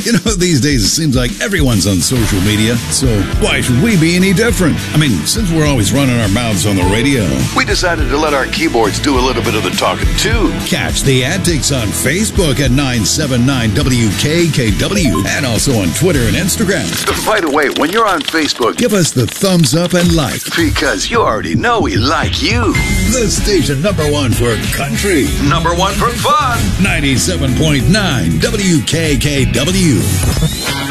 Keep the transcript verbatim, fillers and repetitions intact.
You know, these days it seems like everyone's on social media, so why should we be any different? I mean, since we're always running our mouths on the radio, we decided to let our keyboards do a little bit of the talking, too. Catch the antics on Facebook at nine seven nine W K K W and also on Twitter and Instagram. By the way, when you're on Facebook, give us the thumbs up and like. Because you already know we like you. The station number one for country. Number one for fun. ninety-seven point nine W K K W.